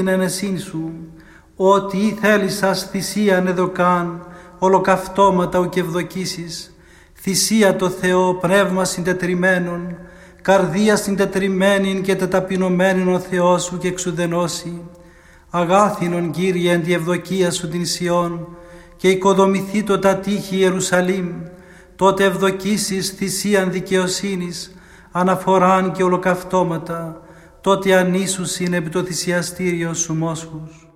ενεσύν σου, ότι ή θέλησας θυσίαν εδωκάν, ολοκαυτώματα ουκ ευδοκίσεις, θυσία το Θεό πνεύμα συντετριμένον, καρδία συντετριμένην και τεταπεινωμένην ο Θεός σου και εξουδενώσει, αγάθινον Κύριε εν τη ευδοκία σου την Σιών, και οικοδομηθεί το τα τείχη Ιερουσαλήμ, τότε ευδοκίσεις θυσίαν δικαιοσύνης, αναφοράν και ολοκαυτώματα, τότε ανήσουσιν επί το θυσιαστήριο σου μόσχους.